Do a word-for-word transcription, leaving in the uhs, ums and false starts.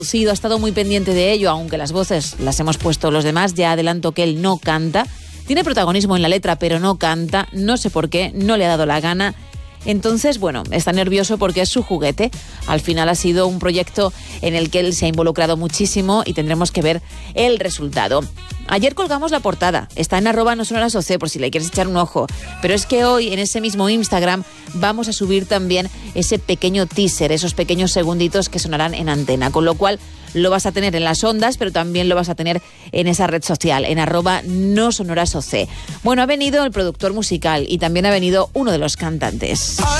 ha estado muy pendiente de ello, aunque las voces las hemos puesto los demás. Ya adelanto que él no canta. Tiene protagonismo en la letra, pero no canta. No sé por qué, no le ha dado la gana. Entonces, bueno, está nervioso porque es su juguete. Al final ha sido un proyecto en el que él se ha involucrado muchísimo y tendremos que ver el resultado. Ayer colgamos la portada, está en arroba no sonoras oc por si le quieres echar un ojo. Pero es que hoy en ese mismo Instagram vamos a subir también ese pequeño teaser, esos pequeños segunditos que sonarán en antena. Con lo cual lo vas a tener en las ondas, pero también lo vas a tener en esa red social, en arroba no sonoras oc. Bueno, ha venido el productor musical y también ha venido uno de los cantantes.